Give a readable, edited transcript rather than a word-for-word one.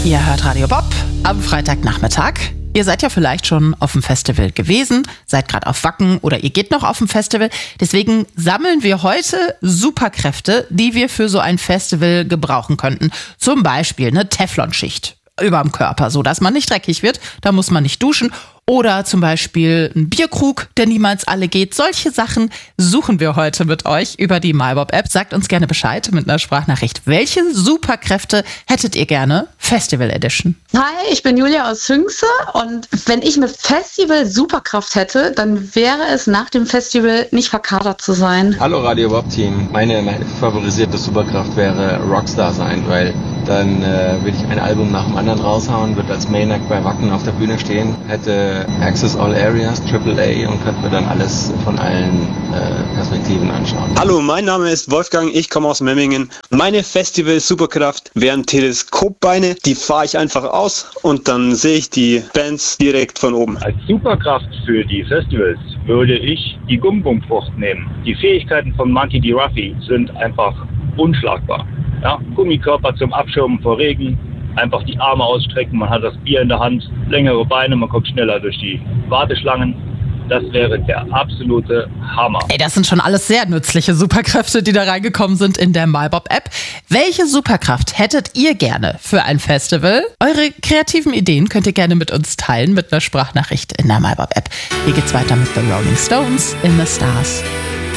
Ihr hört Radio Bob am Freitagnachmittag. Ihr seid ja vielleicht schon auf dem Festival gewesen, seid gerade auf Wacken oder ihr geht noch auf dem Festival. Deswegen sammeln wir heute Superkräfte, die wir für so ein Festival gebrauchen könnten. Zum Beispiel eine Teflonschicht überm Körper, so dass man nicht dreckig wird. Da muss man nicht duschen. Oder zum Beispiel ein Bierkrug, der niemals alle geht. Solche Sachen suchen wir heute mit euch über die MyBob-App. Sagt uns gerne Bescheid mit einer Sprachnachricht. Welche Superkräfte hättet ihr gerne? Festival Edition. Hi, ich bin Julia aus Hünxe und wenn ich eine Festival-Superkraft hätte, dann wäre es nach dem Festival nicht verkatert zu sein. Hallo Radio Bob-Team. Meine favorisierte Superkraft wäre Rockstar sein, weil dann würde ich ein Album nach dem anderen raushauen, würde als Main Act bei Wacken auf der Bühne stehen, hätte Access All Areas, AAA und könnte mir dann alles von allen Perspektiven anschauen. Hallo, mein Name ist Wolfgang, ich komme aus Memmingen. Meine Festival-Superkraft wären Teleskopbeine, die fahre ich einfach aus und dann sehe ich die Bands direkt von oben. Als Superkraft für die Festivals würde ich die Gum-Gum-Frucht nehmen. Die Fähigkeiten von Monty D. Ruffy sind einfach unschlagbar. Ja, Gummikörper zum Abschirmen vor Regen, einfach die Arme ausstrecken, man hat das Bier in der Hand, längere Beine, man kommt schneller durch die Warteschlangen. Das wäre der absolute Hammer. Ey, das sind schon alles sehr nützliche Superkräfte, die da reingekommen sind in der MyBob-App. Welche Superkraft hättet ihr gerne für ein Festival? Eure kreativen Ideen könnt ihr gerne mit uns teilen mit einer Sprachnachricht in der MyBob-App. Hier geht's weiter mit The Rolling Stones in the Stars.